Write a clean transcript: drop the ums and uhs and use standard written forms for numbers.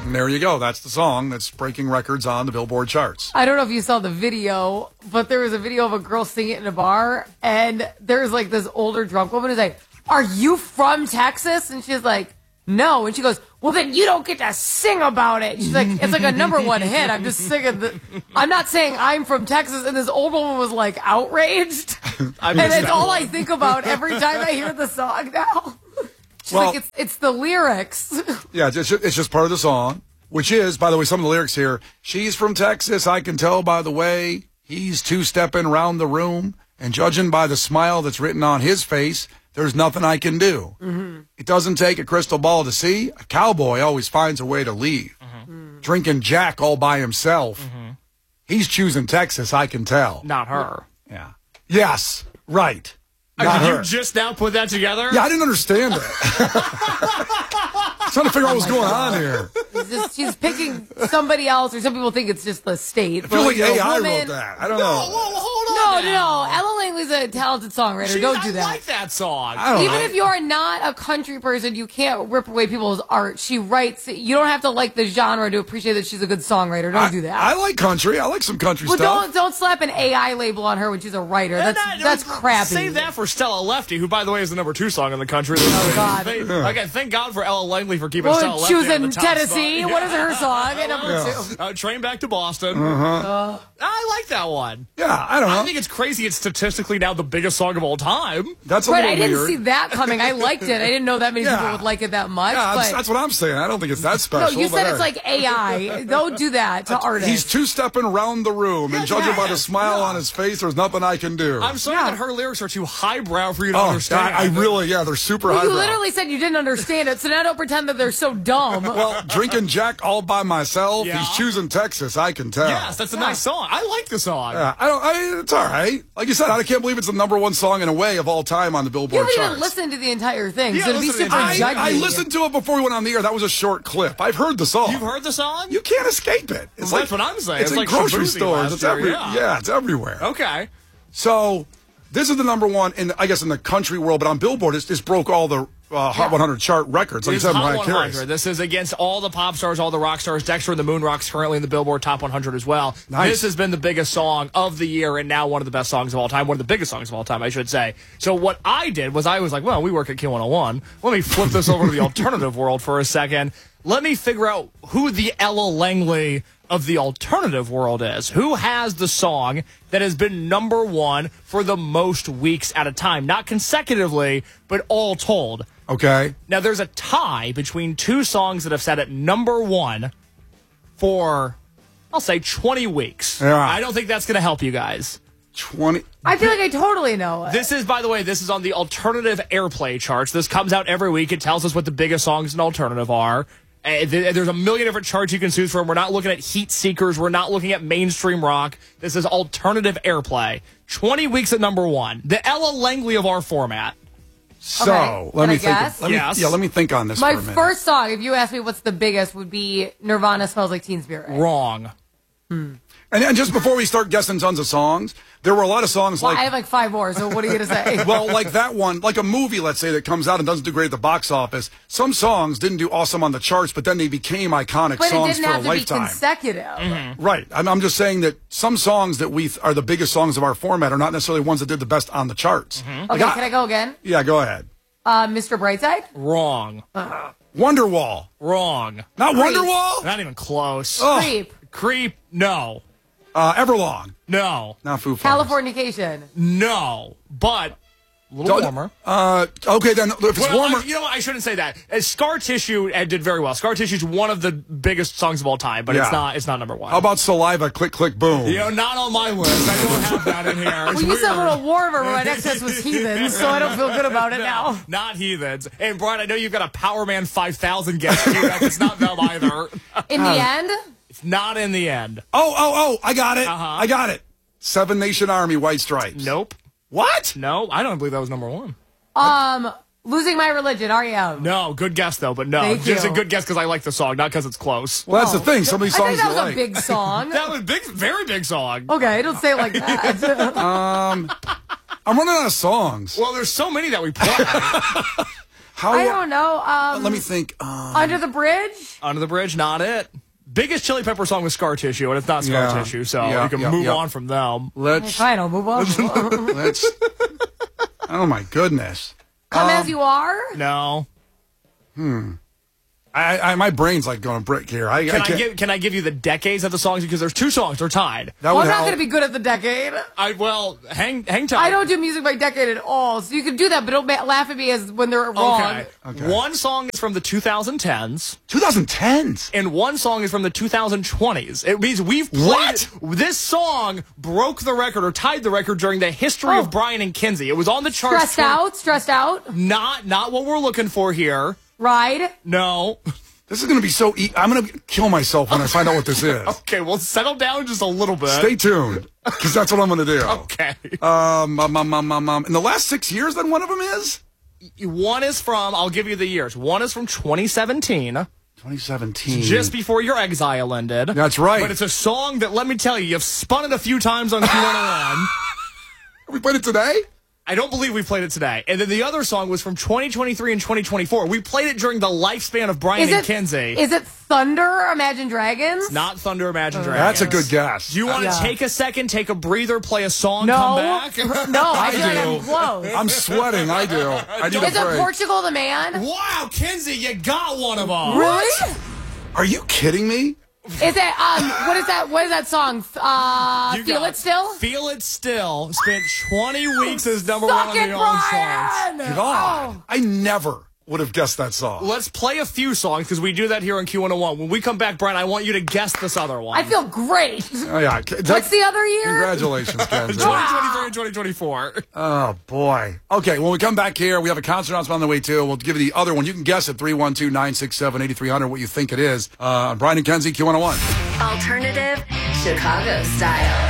And there you go. That's the song that's breaking records on the Billboard charts. I don't know if you saw the video, but there was a video of a girl singing it in a bar, and there's like this older drunk woman who's like, "Are you from Texas?" And she's like, "No." And she goes, "Well, then you don't get to sing about it." She's like, "It's like a #1 hit. I'm just singing I'm not saying I'm from Texas." And this old woman was like outraged. And it's all I think about every time I hear the song now. She's like, it's the lyrics. Yeah, it's just part of the song, which is, by the way, some of the lyrics here. She's from Texas, I can tell by the way he's two-stepping round the room, and judging by the smile that's written on his face, there's nothing I can do. Mm-hmm. It doesn't take a crystal ball to see. A cowboy always finds a way to leave. Mm-hmm. Drinking Jack all by himself. Mm-hmm. He's choosing Texas, I can tell. Not her. Yeah. Yes, right. Did you just now put that together? Yeah, I didn't understand it. Trying to figure out what's going on here. She's picking somebody else, or some people think it's just the state. I feel like AI wrote that. I don't know. Hold on. No. Ella Langley's a talented songwriter. Don't do that. I like that song. Even if you're not a country person, you can't rip away people's art. She writes. You don't have to like the genre to appreciate that she's a good songwriter. Don't do that. I like country. I like some country stuff. Don't slap an AI label on her when she's a writer. That's crappy. Save that for Stella Lefty, who, by the way, is the #2 song in the country. Oh, God. Okay, thank God for Ella Langley for keeping Stella Lefty choosing on the top Tennessee. spot. What is her song at #2? Train Back to Boston. I like that one. Yeah, I don't know. I think it's crazy. It's statistically now the biggest song of all time. That's a little weird. I didn't see that coming. I liked it. I didn't know that many people would like it that much. Yeah, that's what I'm saying. I don't think it's that special. No, you said it's like AI. Don't do that to artists. He's two-stepping around the room, and judging by the smile on his face, there's nothing I can do. I'm sorry that her lyrics are too highbrow for you to understand. I really, they're super highbrow. You literally said you didn't understand it, so now don't pretend that they're so dumb. Well, drinking Jack all by myself, he's choosing Texas, I can tell. Yes, that's a nice song. I like the song. Yeah, it's all right. Like you said, I can't believe it's the #1 song in a way of all time on the Billboard charts. You didn't listen to the entire thing, so to be super judgy. I listened to it before we went on the air. That was a short clip. I've heard the song. You've heard the song? You can't escape it. It's that's what I'm saying. It's in like grocery stores. It's it's everywhere. Okay. So this is the #1 in the country world, but on Billboard, this broke all the Hot 100 chart records. Like you said, Mariah Carey. This is against all the pop stars, all the rock stars. Dexter and the Moonrocks currently in the Billboard Top 100 as well. Nice. This has been the biggest song of the year and now one of the best songs of all time. One of the biggest songs of all time, I should say. So what I did was I was like, well, we work at Q101. Let me flip this over to the alternative world for a second. Let me figure out who the Ella Langley of the alternative world is. Who has the song that has been #1 for the most weeks at a time? Not consecutively, but all told. Okay. Now, there's a tie between two songs that have sat at #1 for, I'll say, 20 weeks. Yeah. I don't think that's going to help you guys. 20. I feel like I totally know it. This is, by the way, this is on the alternative airplay charts. This comes out every week. It tells us what the biggest songs in alternative are. There's a million different charts you can choose from. We're not looking at heat seekers. We're not looking at mainstream rock. This is alternative airplay. 20 weeks at #1. The Ella Langley of our format. So, let me think. Let me think on this for a minute. My first song, if you ask me what's the biggest, would be Nirvana Smells Like Teen Spirit. Wrong. And just before we start guessing tons of songs, there were a lot of songs I have like 5 more, so what are you going to say? Well, like that one, like a movie, let's say, that comes out and doesn't do great at the box office. Some songs didn't do awesome on the charts, but then they became iconic songs for a lifetime. But it didn't have to be consecutive. Mm-hmm. Right. I'm just saying that some songs that we are the biggest songs of our format are not necessarily ones that did the best on the charts. Mm-hmm. Okay, can I go again? Yeah, go ahead. Mr. Brightside? Wrong. Wonderwall? Wrong. Not Creep. Wonderwall? Not even close. Oh. Creep? No. Everlong? No. Not Foo Fighters. Californication? No. But a little warmer. Okay, then if it's warmer. You know what? I shouldn't say that. Scar Tissue did very well. Scar Tissue is one of the biggest songs of all time, but it's not #1. How about Saliva, Click, Click, Boom? You know, not on my list. I don't have that in here. Well, you said a little warmer, but my next guess was Heathens, so I don't feel good about it now. Not Heathens. And Brian, I know you've got a Power Man 5000 guest queued up. It's not them either. In the end? It's not in the end. Oh, I got it. I got it. Seven Nation Army, White Stripes. Nope. What? No, I don't believe that was #1. Losing My Religion, R.E.M. No, good guess, though, but no. Thank Just you. a good guess because I like the song, not because it's close. Well, that's the thing. Some of these songs I think that was like. a big song. That was big, very big song. Okay, don't say it like that. I'm running out of songs. Well, there's so many that we play. How? I don't know. Let me think. Under the Bridge? Under the Bridge, not it. Biggest Chili Pepper song was Scar Tissue, and it's not Scar Tissue, so we can move on from them. Let's. Fine, I'll move on. Let's. Oh my goodness. Come As You Are? No. My brain's like going to break here. Can I give you the decades of the songs, because there's 2 songs, they're tied. I'm not going to be good at the decade. Hang tight. I don't do music by decade at all, so you can do that, but don't laugh at me as when they're wrong. Okay. One song is from the 2010s. 2010s? And one song is from the 2020s. It means we've played this song broke the record or tied the record during the history of Brian and Kinsey. It was on the charts. Stressed out? Not what we're looking for here. Ride? No. This is going to be so I'm going to kill myself when I find out what this is. Okay, well, settle down just a little bit. Stay tuned, because that's what I'm going to do. Okay. In the last 6 years, then one of them is? One is from, I'll give you the years. One is from 2017. 2017. Just before your exile ended. That's right. But it's a song that, let me tell you, you've spun it a few times on Q101. Have we played it today? I don't believe we played it today. And then the other song was from 2023 and 2024. We played it during the lifespan of Brian and Kinsey. Is it Thunder, Imagine Dragons? Not Thunder, Imagine Dragons. That's a good guess. Do you want to take a second, take a breather, play a song, no. come back? No, I feel like I'm close. I'm sweating. I do. I need Is it Portugal the Man? Wow, Kinsey, you got one of them. Really? Are you kidding me? Is it what is that song? Feel It Still? Feel It Still spent 20 weeks as number 1 on the own charts. God, I never would have guessed that song. Let's play a few songs, because we do that here on Q101. When we come back, Brian, I want you to guess this other one. I feel great. Oh, yeah. What's the other year? Congratulations, Kenzie. 2023 and 2024. Oh, boy. Okay, when we come back here, we have a concert announcement on the way, too. We'll give you the other one. You can guess at 312-967-8300 what you think it is. Brian and Kenzie, Q101. Alternative Chicago style.